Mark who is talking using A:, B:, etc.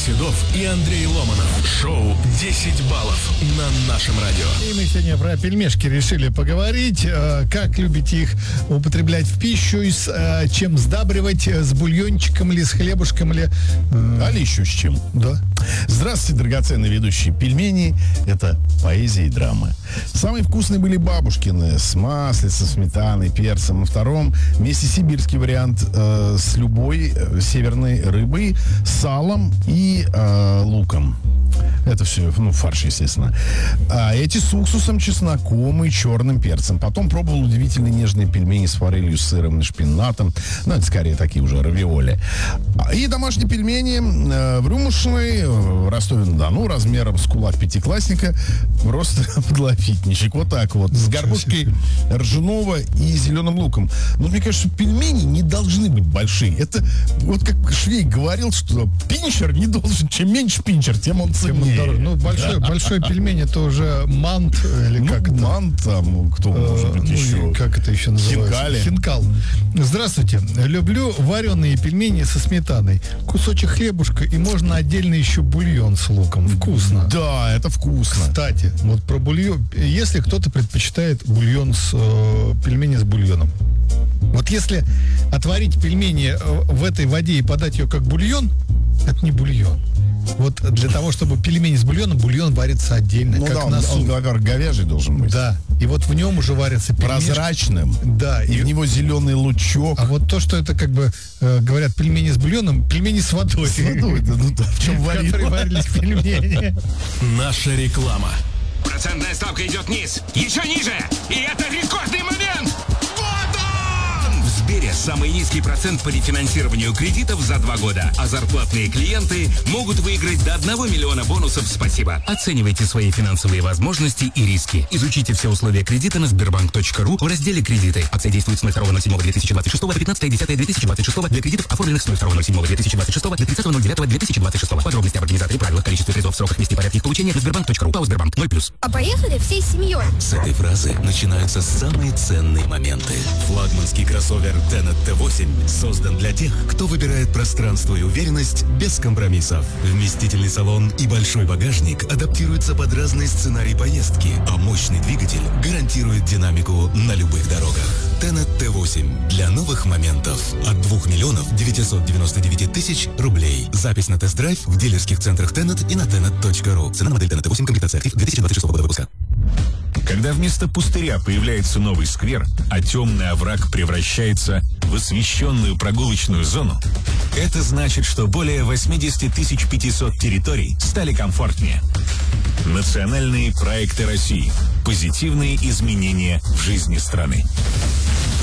A: Седов и Андрей Ломанов. Шоу «10 баллов» на нашем радио.
B: И мы сегодня про пельмешки решили поговорить. Как любите их употреблять в пищу, чем сдабривать, с бульончиком или с хлебушком или...
C: Али еще с чем.
B: Да.
C: Здравствуйте, драгоценные ведущие. Пельмени – это поэзия и драма. Самые вкусные были бабушкины с маслицем, сметаной, перцем. На втором месте сибирский вариант с любой северной рыбой, салом и луком. Это все, фарш, естественно. А эти с уксусом, чесноком и черным перцем. Потом пробовал удивительно нежные пельмени с форелью, сыром и шпинатом. Это скорее такие уже равиоли. И домашние пельмени в Рюмушиной, в Ростове-на-Дону, размером с кулак пятиклассника. Просто подловитничек. Вот так вот. С горбушкой ржаного и зеленым луком. Но мне кажется, пельмени не должны быть большие. Это вот как Швейк говорил, что пинчер не должен. Чем меньше пинчер, тем он ценнее.
B: Большой пельмень это уже мант или как это?
C: Мант, там, кто может быть еще?
B: Как это еще называется? Хинкал. Здравствуйте. Люблю вареные пельмени со сметаной. Кусочек хлебушка и можно отдельно еще бульон с луком. Вкусно.
C: Да, это вкусно.
B: Кстати, вот про бульон. Если кто-то предпочитает бульон пельмени с бульоном. Вот если отварить пельмени в этой воде и подать ее как бульон, это не бульон. Вот для того, чтобы пельмени с бульоном, бульон варится отдельно, как на суп.
C: Он, во-первых, говяжий должен быть.
B: Да. И вот в нем уже варятся пельмешки.
C: Прозрачным.
B: Да.
C: И в него зеленый лучок.
B: А вот то, что это как бы, говорят, пельмени с бульоном, пельмени с водой.
C: С водой, да, в чем
B: варились пельмени.
A: Наша реклама.
D: Процентная ставка идет вниз, еще ниже. И это рекордный момент. Вот он! В Сбере самый низкий процент по рефинансированию кредитов за 2 года. А зарплатные клиенты могут выиграть до 1 миллиона бонусов «Спасибо». Оценивайте свои финансовые возможности и риски. Изучите все условия кредита на sberbank.ru в разделе «Кредиты». Акция действует с 02.07.2026 по 15.10.2026 для кредитов, оформленных с 02.07.2026 до 30.09.2026. Подробности об организаторе, правилах, количестве призов, сроках, месте и порядке их получения на sberbank.ru. ПАО «Сбербанк» 0+.
E: А поехали всей семьей.
F: С этой фразы начинаются самые ценные моменты. Флагманский кроссовер Tenet T8 создан для тех, кто выбирает пространство и уверенность без компромиссов. Вместительный салон и большой багажник адаптируются под разные сценарии поездки, а мощный двигатель гарантирует динамику на любых дорогах. Tenet T8 для новых моментов от 2 999 000 рублей. Запись на тест-драйв в дилерских центрах Tenet и на tenet.ru. Цена на модель Tenet T8, комплектация актив 2026 года выпуска.
G: Когда вместо пустыря появляется новый сквер, а темный овраг превращается в освещенную прогулочную зону, это значит, что более 80 500 территорий стали комфортнее. Национальные проекты России. Позитивные изменения в жизни страны.